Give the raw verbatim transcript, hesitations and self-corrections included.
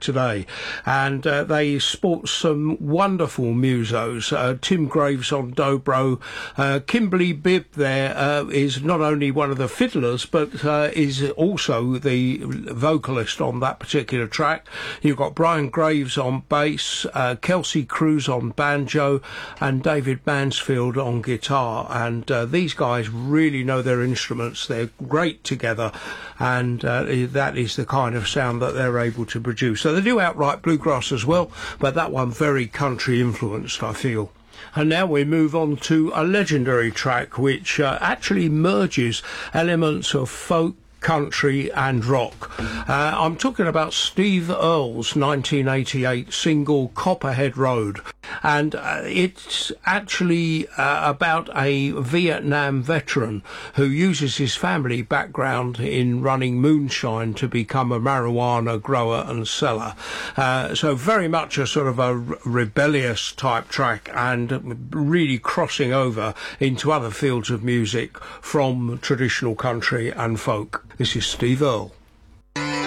today, and uh, they sport some wonderful musos. Uh, Tim Graves on dobro, uh, Kimberly Bibb there uh, is not only one of the fiddlers, but uh, is also the vocalist on that particular track. You've got Brian Graves on bass, uh, Kelsey Cruz on banjo, and David Mansfield on guitar. And uh, these guys really know their instruments. They're great together, and uh, that is the kind of sound that they're able to produce. So they do outright bluegrass as well, but that one very country influenced, I feel. And now we move on to a legendary track which uh, actually merges elements of folk, country and rock. Uh, I'm talking about Steve Earle's nineteen eighty-eight single Copperhead Road, and uh, it's actually uh, about a Vietnam veteran who uses his family background in running moonshine to become a marijuana grower and seller. Uh, so very much a sort of a rebellious type track, and really crossing over into other fields of music from traditional country and folk. This is Steve Earle.